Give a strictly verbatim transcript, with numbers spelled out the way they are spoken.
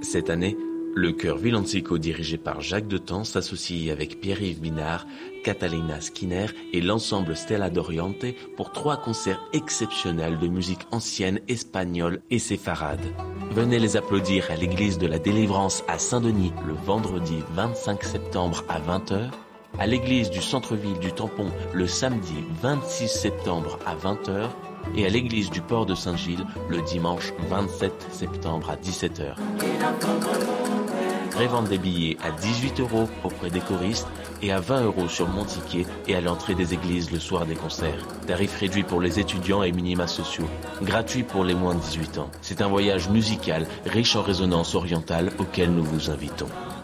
Cette année, le chœur Villancico dirigé par Jacques Detemps s'associe avec Pierre-Yves Binard, Catalina Skinner et l'ensemble Stella d'Oriente pour trois concerts exceptionnels de musique ancienne, espagnole et séfarade. Venez les applaudir à l'église de la Délivrance à Saint-Denis le vendredi vingt-cinq septembre à vingt heures, à l'église du centre-ville du Tampon le samedi vingt-six septembre à vingt heures et à l'église du Port de Saint-Gilles le dimanche vingt-sept septembre à dix-sept heures. Prévente des billets à dix-huit euros auprès des choristes et à vingt euros sur mon ticket et à l'entrée des églises le soir des concerts. Tarif réduit pour les étudiants et minima sociaux. Gratuit pour les moins de dix-huit ans. C'est un voyage musical riche en résonances orientales auquel nous vous invitons.